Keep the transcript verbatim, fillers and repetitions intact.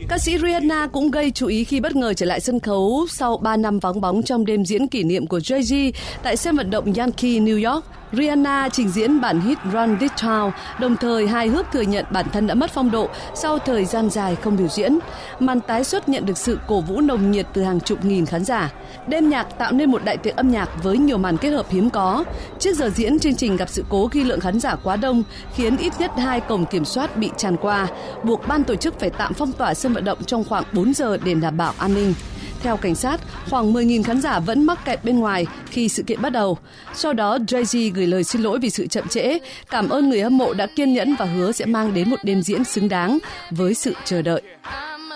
Ca sĩ Rihanna cũng gây chú ý khi bất ngờ trở lại sân khấu sau ba năm vắng bóng trong đêm diễn kỷ niệm của Jay-Z tại sân vận động Yankee, New York. Rihanna trình diễn bản hit Run This Town, đồng thời hài hước thừa nhận bản thân đã mất phong độ sau thời gian dài không biểu diễn. Màn tái xuất nhận được sự cổ vũ nồng nhiệt từ hàng chục nghìn khán giả. Đêm nhạc tạo nên một đại tiệc âm nhạc với nhiều màn kết hợp hiếm có. Trước giờ diễn, chương trình gặp sự cố khi lượng khán giả quá đông, khiến ít nhất hai cổng kiểm soát bị tràn qua, buộc ban tổ chức phải tạm phong tỏa sân vận động trong khoảng bốn giờ để đảm bảo an ninh. Theo cảnh sát, khoảng mười nghìn khán giả vẫn mắc kẹt bên ngoài khi sự kiện bắt đầu. Sau đó, Jay-Z gửi lời xin lỗi vì sự chậm trễ, cảm ơn người hâm mộ đã kiên nhẫn và hứa sẽ mang đến một đêm diễn xứng đáng với sự chờ đợi.